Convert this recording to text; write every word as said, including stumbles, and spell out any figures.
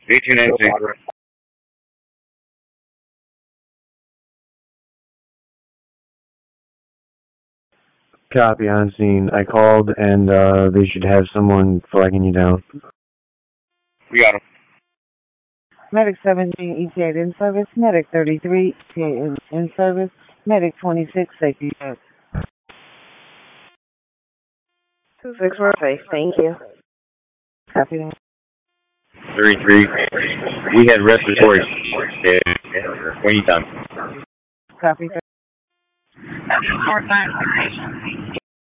eighteen nineteen. Copy on scene. I called and uh, they should have someone flagging you down. We got him. Medic seventeen, E T eight in service. Medic thirty-three, E T eight in, in service. Medic twenty-six, safety check. two six, we're safe. Thank you. Copy that. thirty-three. We had respiratory. Yeah, anytime. Copy. Report back.